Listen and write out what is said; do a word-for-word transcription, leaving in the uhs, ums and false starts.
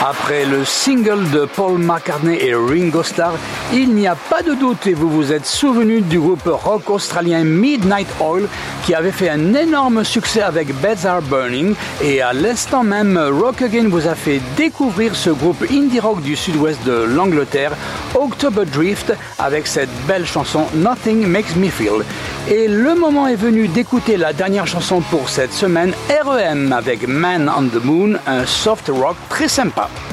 Après le single de Paul McCartney et Ringo Starr, il n'y a pas de doute et vous vous êtes souvenu du groupe rock australien Midnight Oil qui avait fait un énorme succès avec Beds Are Burning, et à l'instant même Rock Again vous a fait découvrir ce groupe indie rock du sud-ouest de l'Angleterre, October Drift, avec cette belle chanson Nothing Makes Me Feel. Et le moment est venu d'écouter la dernière chanson pour cette semaine, R E M avec Man on the Moon, un soft rock très sympa.